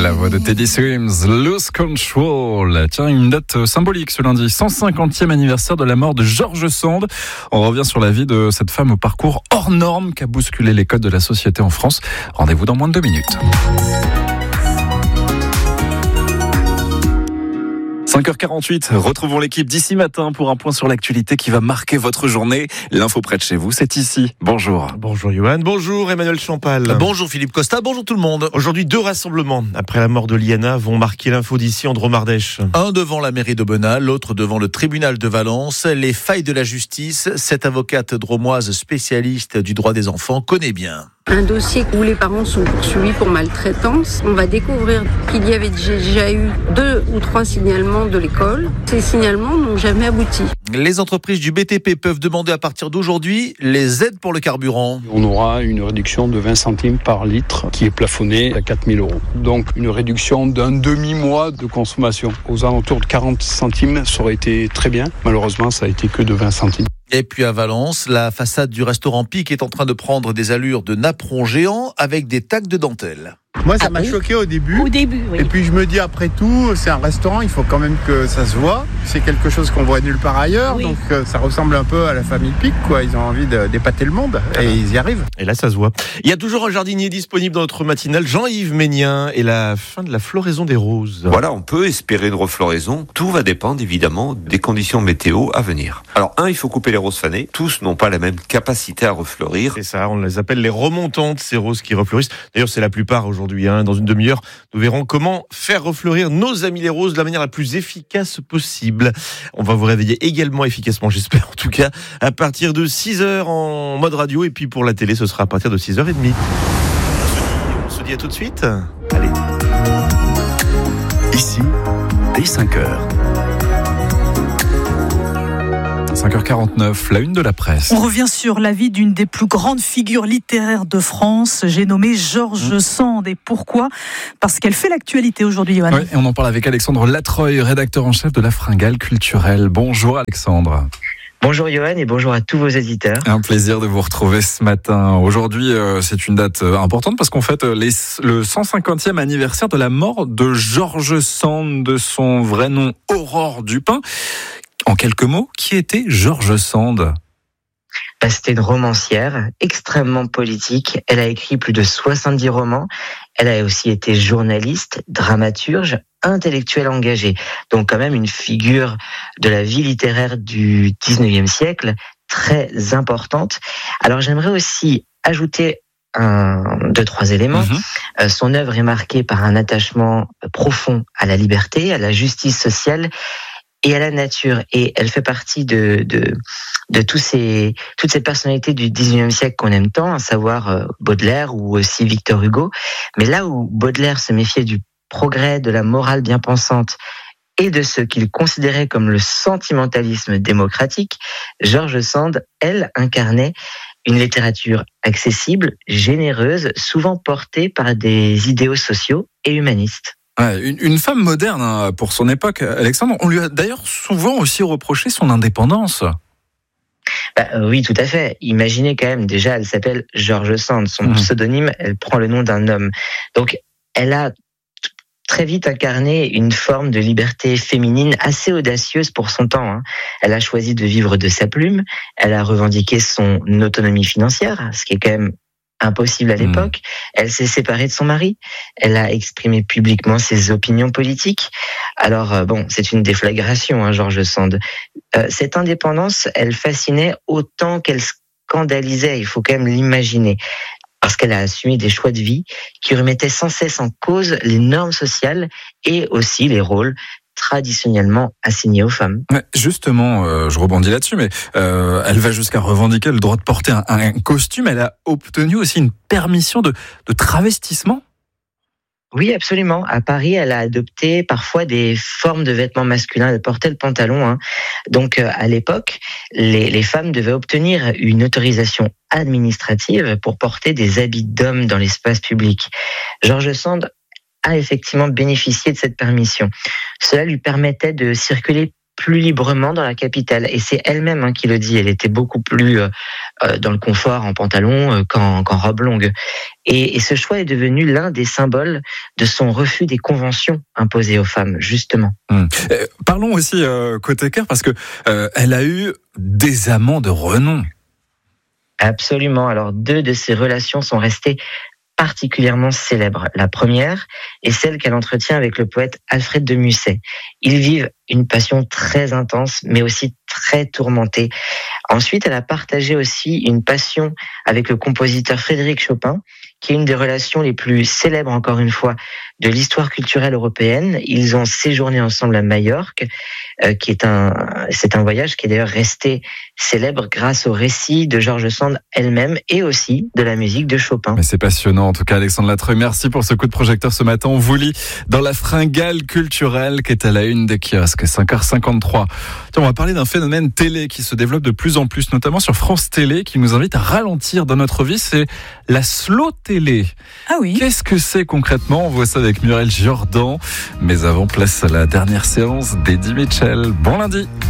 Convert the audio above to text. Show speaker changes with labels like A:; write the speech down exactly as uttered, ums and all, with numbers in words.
A: La voix de Teddy Swims, Lose Control. Tiens, une date symbolique ce lundi, cent cinquantième anniversaire de la mort de George Sand. On revient sur la vie de cette femme au parcours hors norme qui a bousculé les codes de la société en France. Rendez-vous dans moins de deux minutes. cinq heures quarante-huit, retrouvons l'équipe d'ici matin pour un point sur l'actualité qui va marquer votre journée. L'info près de chez vous, c'est ici. Bonjour.
B: Bonjour Johan, bonjour Emmanuel Champal.
C: Bonjour Philippe Costa, bonjour tout le monde.
B: Aujourd'hui, deux rassemblements après la mort de Liana vont marquer l'info d'ici en Dromardèche.
C: Un devant la mairie d'Aubenas, l'autre devant le tribunal de Valence. Les failles de la justice, cette avocate dromoise spécialiste du droit des enfants connaît bien.
D: Un dossier où les parents sont poursuivis pour maltraitance. On va découvrir qu'il y avait déjà eu deux ou trois signalements de l'école. Ces signalements n'ont jamais abouti.
C: Les entreprises du B T P peuvent demander à partir d'aujourd'hui les aides pour le carburant.
E: On aura une réduction de vingt centimes par litre qui est plafonnée à quatre mille euros. Donc une réduction d'un demi-mois de consommation. Aux alentours de quarante centimes, ça aurait été très bien. Malheureusement, ça a été que de vingt centimes.
C: Et puis à Valence, la façade du restaurant Pic est en train de prendre des allures de napperon géant avec des tacs de dentelle.
F: Moi, ça
G: ah
F: m'a
G: oui
F: choqué au début.
G: Au début, oui.
F: Et puis je me dis, après tout, c'est un restaurant, il faut quand même que ça se voit. C'est quelque chose qu'on voit nulle part ailleurs.
G: Oui.
F: Donc euh, ça ressemble un peu à la famille Pic, quoi. Ils ont envie de, d'épater le monde. Et ils y arrivent.
B: Et là, ça se voit. Il y a toujours un jardinier disponible dans notre matinale, Jean-Yves Ménien, et la fin de la floraison des roses.
H: Voilà, on peut espérer une refloraison. Tout va dépendre évidemment des conditions météo à venir. Alors un, il faut couper les roses fanées. Tous n'ont pas la même capacité à refleurir.
B: C'est ça, on les appelle les remontantes, ces roses qui refleurissent. D'ailleurs, c'est la plupart aujourd'hui. Hein. Dans une demi-heure, nous verrons comment faire refleurir nos amis les roses de la manière la plus efficace possible. On va vous réveiller également efficacement, j'espère en tout cas, à partir de six heures en mode radio. Et puis pour la télé, ce sera à partir de six heures trente. On se dit, on se dit à tout de suite. Allez.
I: Ici, dès cinq heures.
A: cinq heures quarante-neuf, la une de la presse.
J: On revient sur la vie d'une des plus grandes figures littéraires de France. J'ai nommé George mmh. Sand. Et pourquoi ? Parce qu'elle fait l'actualité aujourd'hui, Johan.
A: Oui, et on en parle avec Alexandre Latreuil, rédacteur en chef de la Fringale culturelle. Bonjour Alexandre.
K: Bonjour Johan et bonjour à tous vos éditeurs.
A: Un plaisir de vous retrouver ce matin. Aujourd'hui, euh, c'est une date importante parce qu'on fête les, le cent cinquantième anniversaire de la mort de George Sand, de son vrai nom Aurore Dupin. En quelques mots, qui était George Sand ?
K: Bah, c'était une romancière extrêmement politique. Elle a écrit plus de soixante-dix romans. Elle a aussi été journaliste, dramaturge, intellectuelle engagée. Donc quand même une figure de la vie littéraire du dix-neuvième siècle très importante. Alors j'aimerais aussi ajouter un, deux, trois éléments. Mmh. Euh, son œuvre est marquée par un attachement profond à la liberté, à la justice sociale et à la nature, et elle fait partie de de de tous ces toutes ces personnalités du dix-neuvième siècle qu'on aime tant, à savoir euh, Baudelaire ou aussi Victor Hugo. Mais là où Baudelaire se méfiait du progrès, de la morale bien pensante et de ce qu'il considérait comme le sentimentalisme démocratique, George Sand, elle, incarnait une littérature accessible, généreuse, souvent portée par des idéaux sociaux et humanistes.
A: Ouais, une, une femme moderne hein, pour son époque, Alexandre. On lui a d'ailleurs souvent aussi reproché son indépendance.
K: Bah, oui, tout à fait. Imaginez quand même, déjà, elle s'appelle George Sand. Son mmh. pseudonyme, elle prend le nom d'un homme. Donc, elle a très vite incarné une forme de liberté féminine assez audacieuse pour son temps. Hein. Elle a choisi de vivre de sa plume. Elle a revendiqué son autonomie financière, ce qui est quand même impossible à l'époque. Mmh. Elle s'est séparée de son mari. Elle a exprimé publiquement ses opinions politiques. Alors, euh, bon, c'est une déflagration, hein, George Sand. Euh, cette indépendance, elle fascinait autant qu'elle scandalisait. Il faut quand même l'imaginer. Parce qu'elle a assumé des choix de vie qui remettaient sans cesse en cause les normes sociales et aussi les rôles traditionnellement assignés aux femmes.
A: Justement, euh, je rebondis là-dessus, mais euh, elle va jusqu'à revendiquer le droit de porter un, un costume. Elle a obtenu aussi une permission de, de travestissement.
K: Oui, absolument. À Paris, elle a adopté parfois des formes de vêtements masculins. Elle portait le pantalon. Hein. Donc, euh, à l'époque, les, les femmes devaient obtenir une autorisation administrative pour porter des habits d'hommes dans l'espace public. George Sand a effectivement bénéficié de cette permission. Cela lui permettait de circuler plus librement dans la capitale. Et c'est elle-même hein, qui le dit. Elle était beaucoup plus euh, dans le confort en pantalon euh, qu'en, qu'en robe longue. Et, et ce choix est devenu l'un des symboles de son refus des conventions imposées aux femmes, justement.
A: Mmh. Euh, parlons aussi euh, côté cœur, parce que euh, elle a eu des amants de renom.
K: Absolument. Alors, deux de ces relations sont restées particulièrement célèbre. La première est celle qu'elle entretient avec le poète Alfred de Musset. Ils vivent une passion très intense, mais aussi très tourmentée. Ensuite, elle a partagé aussi une passion avec le compositeur Frédéric Chopin, qui est une des relations les plus célèbres, encore une fois, de l'histoire culturelle européenne. Ils ont séjourné ensemble à Majorque, euh, qui est un, c'est un voyage qui est d'ailleurs resté célèbre grâce au récit de George Sand elle-même et aussi de la musique de Chopin.
A: Mais c'est passionnant, en tout cas, Alexandre Latreuil. Merci pour ce coup de projecteur ce matin. On vous lit dans la fringale culturelle qui est à la une des kiosques, cinq heures cinquante-trois. Tiens, on va parler d'un phénomène télé qui se développe de plus en plus, notamment sur France Télé, qui nous invite à ralentir dans notre vie. C'est la slow télé.
J: Ah oui.
A: Qu'est-ce que c'est concrètement? On voit ça avec Muriel Jordan. Mais avant, place à la dernière séance d'Eddie Mitchell. Bon lundi.